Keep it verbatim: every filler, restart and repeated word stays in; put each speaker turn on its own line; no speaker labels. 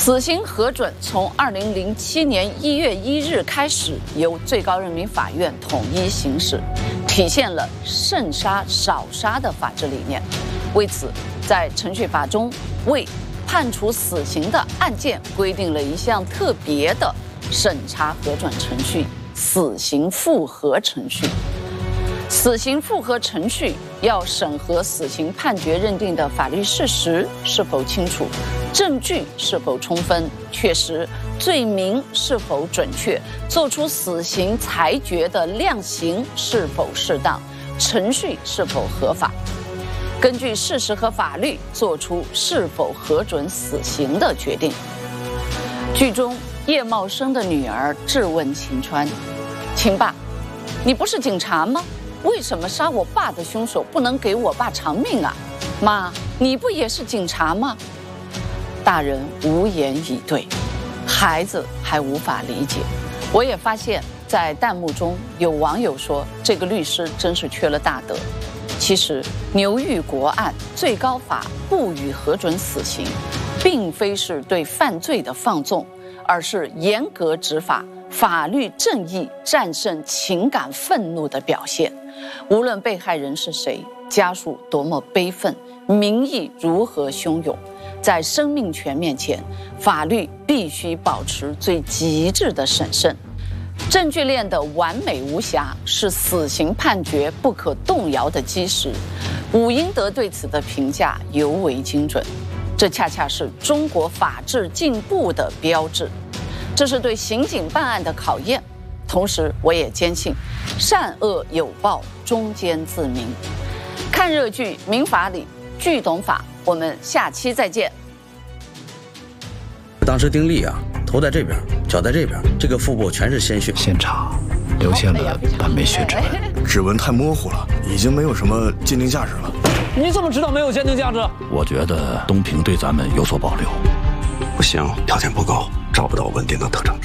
死刑核准从二零零七年一月一日开始由最高人民法院统一行使，体现了慎杀少杀的法治理念。为此，在程序法中为判处死刑的案件规定了一项特别的审查核准程序——死刑复核程序。死刑复核程序要审核死刑判决认定的法律事实是否清楚，证据是否充分确实，罪名是否准确，作出死刑裁决的量刑是否适当，程序是否合法，根据事实和法律作出是否核准死刑的决定。剧中叶茂生的女儿质问秦川：“秦爸，你不是警察吗？为什么杀我爸的凶手不能给我爸偿命啊？妈，你不也是警察吗？”大人无言以对，孩子还无法理解。我也发现，在弹幕中有网友说，这个律师真是缺了大德。其实，牛玉国案最高法不予核准死刑，并非是对犯罪的放纵，而是严格执法、法律正义战胜情感愤怒的表现。无论被害人是谁，家属多么悲愤，民意如何汹涌，在生命权面前，法律必须保持最极致的审慎。证据链的完美无瑕是死刑判决不可动摇的基石。伍英德对此的评价尤为精准，这恰恰是中国法治进步的标志，这是对刑警办案的考验。同时，我也坚信善恶有报，忠奸自明。看热剧《民法理》，剧懂法。我们下期再见。
当时丁力啊，头在这边，脚在这边，这个腹部全是鲜血。
现场留下了半枚血指纹，
指纹太模糊了，已经没有什么鉴定价值了。
你怎么知道没有鉴定价值？
我觉得东平对咱们有所保留。
不行，条件不够，找不到稳定的特征。